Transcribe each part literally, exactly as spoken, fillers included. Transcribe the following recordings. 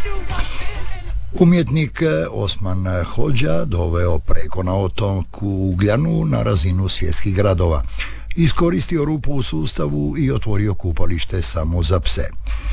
Umjetnik Osman Hodža doveo preko na otoku Ugljanu na razinu svjetskih gradova. Iskoristio rupu u sustavu i otvorio kupalište samo za pse.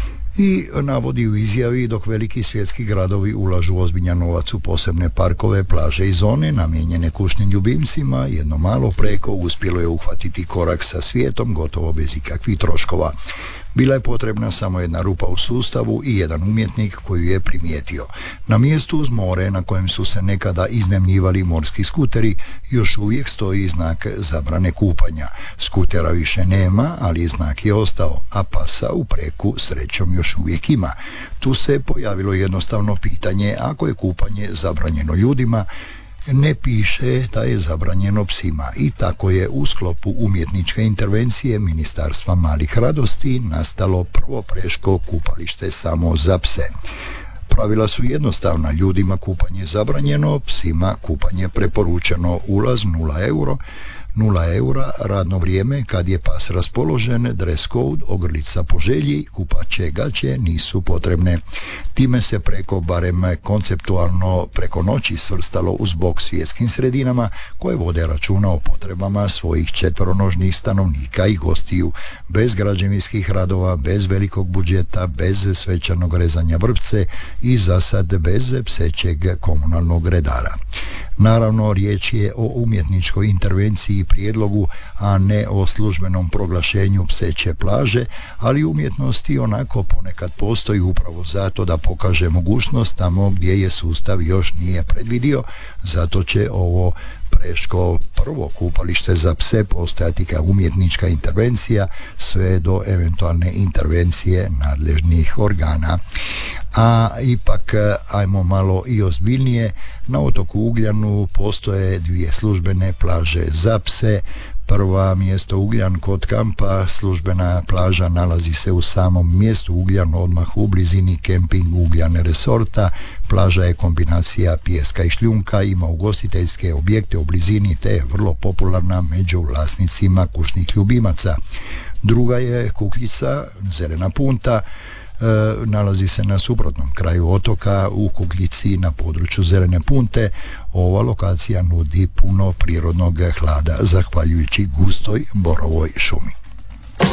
I navodi u izjavi, dok veliki svjetski gradovi ulažu ozbiljan novac u posebne parkove, plaže i zone namijenjene kućnim ljubimcima, jedno malo preko uspjelo je uhvatiti korak sa svijetom gotovo bez ikakvih troškova. Bila je potrebna samo jedna rupa u sustavu i jedan umjetnik koju je primijetio. Na mjestu uz more na kojem su se nekada iznajmljivali morski skuteri još uvijek stoji znak zabrane kupanja. Skutera više nema, ali znak je ostao, a pasa u preku srećom još uvijek ima. Tu se pojavilo jednostavno pitanje, ako je kupanje zabranjeno ljudima, ne piše da je zabranjeno psima, i tako je u sklopu umjetničke intervencije Ministarstva malih radosti nastalo prvo preško kupalište samo za pse. Pravila su jednostavna, ljudima kupanje zabranjeno, psima kupanje preporučeno, ulaz nula euro, nula eura, radno vrijeme kad je pas raspoložen, dress code, ogrlica po želji, kupaće gaće nisu potrebne. Time se preko, barem konceptualno, preko noći svrstalo uz bok svjetskim sredinama koje vode računa o potrebama svojih četveronožnih stanovnika i gostiju, bez građevinskih radova, bez velikog budžeta, bez svečanog rezanja vrpce i zasad bez psećeg komunalnog redara. Naravno, riječ je o umjetničkoj intervenciji i prijedlogu, a ne o službenom proglašenju pseće plaže, ali umjetnosti onako ponekad postoji upravo zato da pokaže mogućnost tamo gdje je sustav još nije predvidio. Zato će ovo preško prvo kupalište za pse postojati kao umjetnička intervencija sve do eventualne intervencije nadležnih organa. A ipak, ajmo malo i ozbiljnije, na otoku Ugljanu postoje dvije službene plaže za pse. Prva, mjesto Ugljan kod kampa, službena plaža nalazi se u samom mjestu Ugljan, odmah u blizini kemping Ugljan resorta. Plaža je kombinacija pijeska i šljunka, ima ugostiteljske objekte u blizini te je vrlo popularna među vlasnicima kućnih ljubimaca. Druga je Kukljica, Zelena punta, E, nalazi se na suprotnom kraju otoka u Kukljici na području Zelene punte. Ova lokacija nudi puno prirodnog hlada zahvaljujući gustoj borovoj šumi.